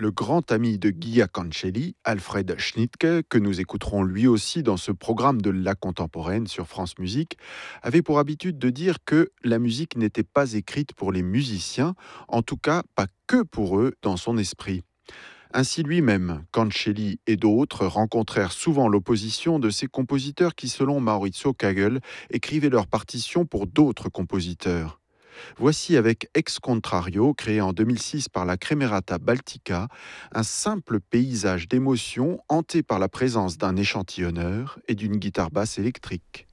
Le grand ami de Guy Cancelli, Alfred Schnittke, que nous écouterons lui aussi dans ce programme de La Contemporaine sur France Musique, avait pour habitude de dire que la musique n'était pas écrite pour les musiciens, en tout cas pas que pour eux dans son esprit. Ainsi lui-même, Cancelli et d'autres rencontrèrent souvent l'opposition de ces compositeurs qui, selon Maurizio Kagel, écrivaient leurs partitions pour d'autres compositeurs. Voici avec Ex Contrario, créé en 2006 par la Cremerata Baltica, un simple paysage d'émotions hanté par la présence d'un échantillonneur et d'une guitare basse électrique.